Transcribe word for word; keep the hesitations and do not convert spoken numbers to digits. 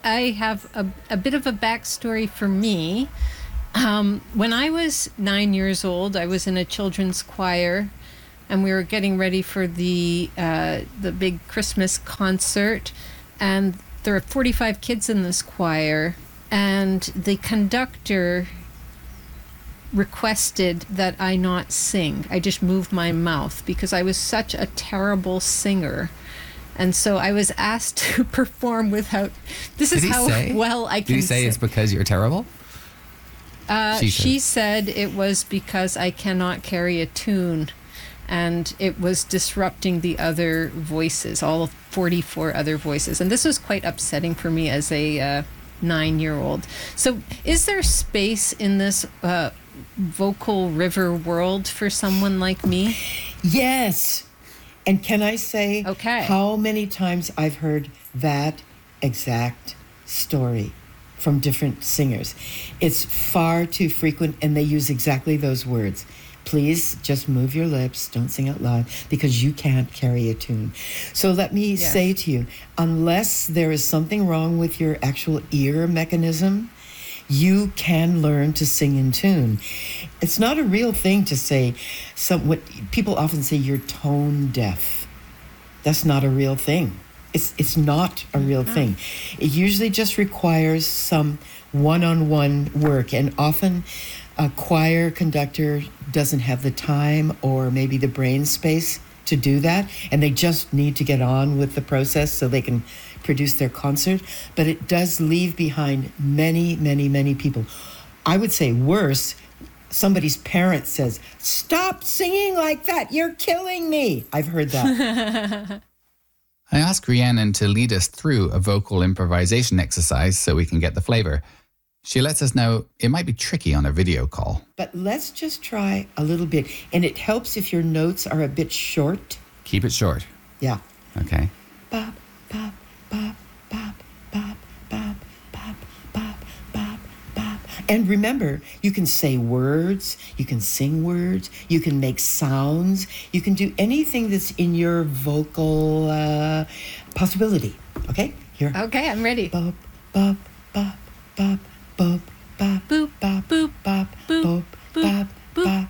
I have a, a bit of a backstory for me. Um, when I was nine years old, I was in a children's choir, and we were getting ready for the uh, the big Christmas concert. And there are forty-five kids in this choir, and the conductor requested that I not sing. I just moved my mouth because I was such a terrible singer. And so I was asked to perform without... This is Did he how say? well I can Did he say sing. it's because you're terrible? Uh, She she, said. said it was because I cannot carry a tune, and it was disrupting the other voices, all forty-four other voices. And this was quite upsetting for me as a uh, nine-year-old. So is there space in this uh, vocal river world for someone like me? Yes. And can I say Okay. how many times I've heard that exact story from different singers? It's far too frequent, and they use exactly those words. Please just move your lips, don't sing out loud, because you can't carry a tune. So let me Yes. say to you, unless there is something wrong with your actual ear mechanism, you can learn to sing in tune. It's not a real thing to say, some, what people often say, you're tone deaf. That's not a real thing. It's it's not a real thing. It usually just requires some one-on-one work, and often a choir conductor doesn't have the time or maybe the brain space to do that, and they just need to get on with the process so they can produce their concert. But it does leave behind many, many, many people. I would say worse, somebody's parent says, "Stop singing like that, you're killing me." I've heard that. I asked Rhiannon to lead us through a vocal improvisation exercise so we can get the flavor. She lets us know it might be tricky on a video call. But let's just try a little bit. And it helps if your notes are a bit short. Keep it short. Yeah. Okay. Bop, bop, bop, bop, bop, bop, bop, bop, bop, bop. And remember, you can say words, you can sing words, you can make sounds, you can do anything that's in your vocal uh, possibility. Okay? Here. Okay, I'm ready. Bop, bop, bop, bop, bop, bop, Boop, bop, boop, bop, boop, bop, bop, boop, bop.